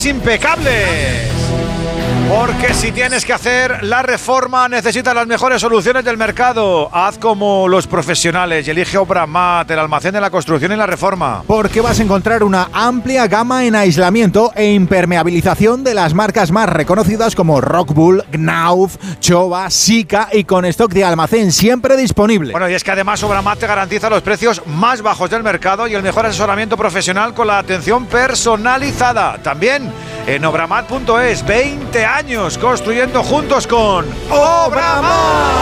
impecables. Porque si tienes que hacer la reforma, necesitas las mejores soluciones del mercado. Haz como los profesionales y elige Obramat, el almacén de la construcción y la reforma. Porque vas a encontrar una amplia gama en aislamiento e impermeabilización de las marcas más reconocidas como Rockwool, Knauf, Chova, Sika, y con stock de almacén siempre disponible. Bueno, y es que además Obramat te garantiza los precios más bajos del mercado y el mejor asesoramiento profesional con la atención personalizada. También en obramat.es, 20 años construyendo juntos con Obramat.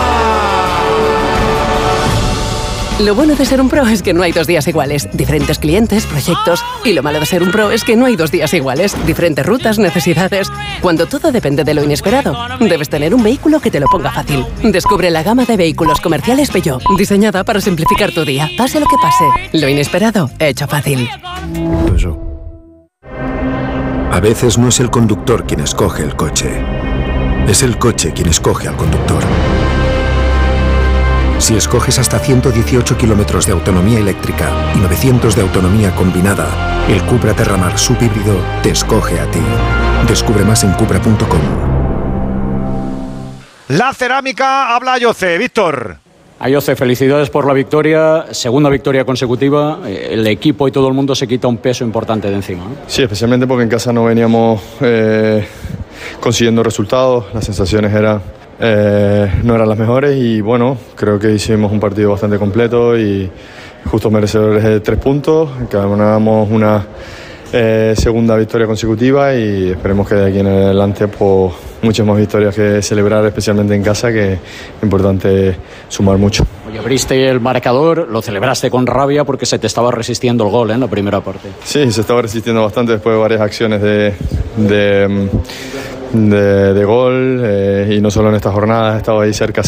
Lo bueno de ser un pro es que no hay 2 días iguales. Diferentes clientes, proyectos. Y lo malo de ser un pro es que no hay 2 días iguales. Diferentes rutas, necesidades. Cuando todo depende de lo inesperado, debes tener un vehículo que te lo ponga fácil. Descubre la gama de vehículos comerciales Peugeot, diseñada para simplificar tu día. Pase lo que pase, lo inesperado, hecho fácil. A veces no es el conductor quien escoge el coche. Es el coche quien escoge al conductor. Si escoges hasta 118 kilómetros de autonomía eléctrica y 900 de autonomía combinada, el Cupra Terramar subhíbrido te escoge a ti. Descubre más en cupra.com. La cerámica habla Ayoce. Víctor. Ayoce, felicidades por la victoria, segunda victoria consecutiva. El equipo y todo el mundo se quita un peso importante de encima, ¿no? Sí, especialmente porque en casa no veníamos consiguiendo resultados, las sensaciones no eran las mejores y bueno, creo que hicimos un partido bastante completo y justo merecedores de 3 puntos, que ganamos una segunda victoria consecutiva y esperemos que de aquí en adelante pues muchas más victorias que celebrar, especialmente en casa, que es importante sumar mucho. Oye, abriste el marcador, lo celebraste con rabia porque se te estaba resistiendo el gol en la primera parte. Sí, se estaba resistiendo bastante después de varias acciones de gol y no solo en esta jornada, estaba ahí cerca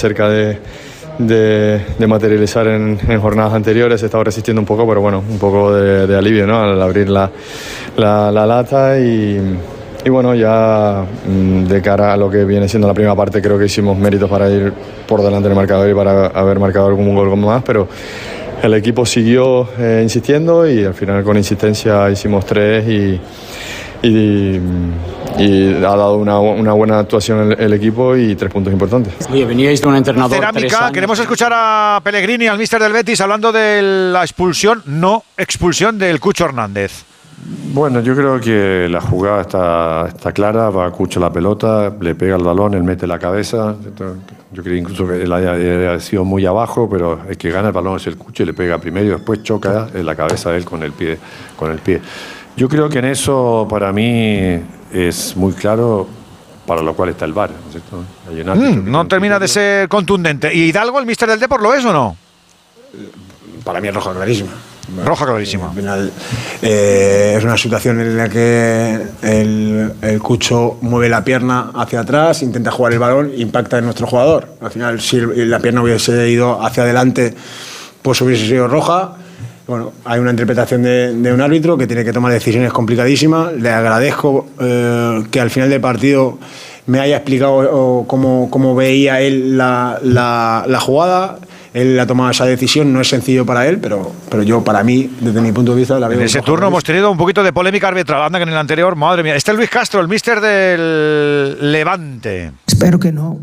de materializar en jornadas anteriores, estaba resistiendo un poco, pero bueno, un poco de alivio, ¿no? Al abrir la lata y bueno, ya de cara a lo que viene siendo la primera parte, creo que hicimos méritos para ir por delante del marcador y para haber marcado algún gol más, pero el equipo siguió insistiendo y al final con insistencia hicimos 3 y ha dado una buena actuación el equipo y 3 puntos importantes. Oye, veníais de un entrenador. Cerámica, queremos escuchar a Pellegrini, al míster del Betis, hablando de la no expulsión del Cucho Hernández. Bueno, yo creo que la jugada está clara, va Cucho la pelota, le pega el balón, él mete la cabeza. Yo creo incluso que él haya sido muy abajo, pero el que gana el balón es el Cucho y le pega primero y después choca en la cabeza de él con el pie. Yo creo que en eso para mí es muy claro, para lo cual está el VAR, ¿no? No termina de ser contundente. ¿Y Hidalgo, el míster del Depor, lo es o no? Para mí es roja clarísima. Roja clarísima. Al final es una situación en la que el Cucho mueve la pierna hacia atrás, intenta jugar el balón, impacta en nuestro jugador. Al final, si la pierna hubiese ido hacia adelante, pues hubiese sido roja. Bueno, hay una interpretación de un árbitro que tiene que tomar decisiones complicadísimas. Le agradezco que al final del partido me haya explicado cómo veía él la jugada. Él ha tomado esa decisión, no es sencillo para él, pero yo, para mí, desde mi punto de vista, la veo. En ese turno hemos tenido un poquito de polémica arbitral. Anda, que en el anterior, madre mía. Está Luis Castro, el míster del Levante. Espero que no.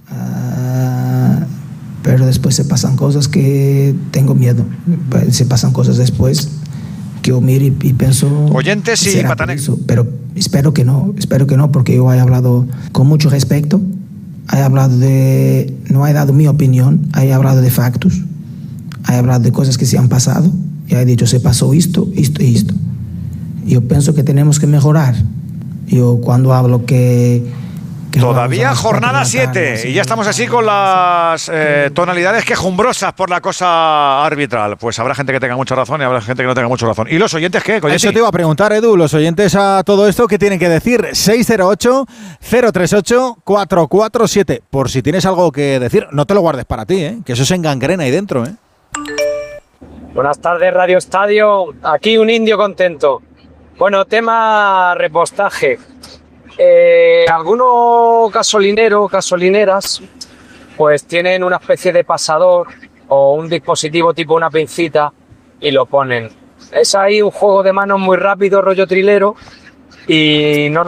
Pero después se pasan cosas que tengo miedo. Se pasan cosas después que yo miro y pienso... Oyentes y patanes. Pero espero que no, porque yo he hablado con mucho respeto. No he dado mi opinión, he hablado de factos, he hablado de cosas que se han pasado y he dicho, se pasó esto. Yo pienso que tenemos que mejorar. Yo cuando hablo que todavía jornada 7 y ya estamos así con las tonalidades quejumbrosas por la cosa arbitral. Pues habrá gente que tenga mucha razón y habrá gente que no tenga mucha razón. ¿Y los oyentes qué? Eso te iba a preguntar, Edu. Los oyentes a todo esto, ¿qué tienen que decir? 608-038-447. Por si tienes algo que decir, no te lo guardes para ti, que eso se engangrena ahí dentro. Buenas tardes, Radio Estadio. Aquí un indio contento. Bueno, tema repostaje. Algunos gasolineras, pues tienen una especie de pasador o un dispositivo tipo una pincita y lo ponen. Es ahí un juego de manos muy rápido, rollo trilero, y no